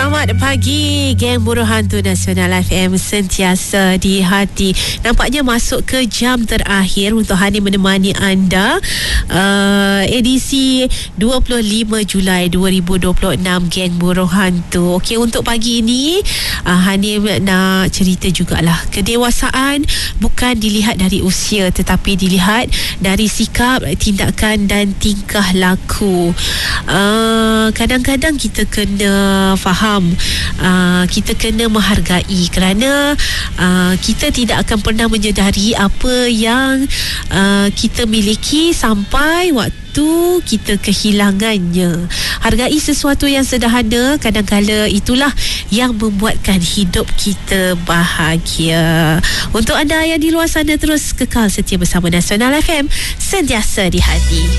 Selamat pagi, geng buruh hantu Nasional FM sentiasa di hati. Nampaknya masuk ke jam terakhir untuk Hani menemani anda. Edisi 25 Julai 2026 geng buruh hantu. Okey, untuk pagi ini Hani nak cerita jugalah. Kedewasaan bukan dilihat dari usia, tetapi dilihat dari sikap, tindakan dan tingkah laku. Kadang-kadang kita kena faham, kita kena menghargai, kerana kita tidak akan pernah menyedari apa yang kita miliki sampai waktu kita kehilangannya. Hargai sesuatu yang sederhana, kadang-kala itulah yang membuatkan hidup kita bahagia. Untuk anda yang di luar sana, terus kekal setia bersama Nasional FM, sentiasa di hati.